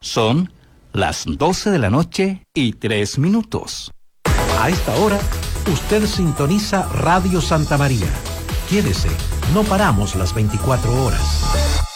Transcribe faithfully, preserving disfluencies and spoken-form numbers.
Son las doce de la noche y tres minutos. A esta hora, usted sintoniza Radio Santa María. Quédese, no paramos las veinticuatro horas.